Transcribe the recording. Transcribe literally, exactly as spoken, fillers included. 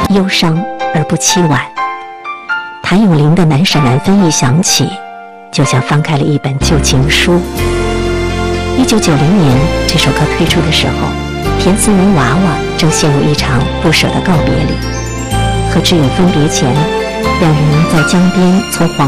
忧伤而不凄婉。谭咏麟的《难舍难分》一响起，就像翻开了一本旧情书。一九九零年这首歌推出的时候，田思云娃娃正陷入一场不舍的告别里，和挚友分别前，两人在江边从黄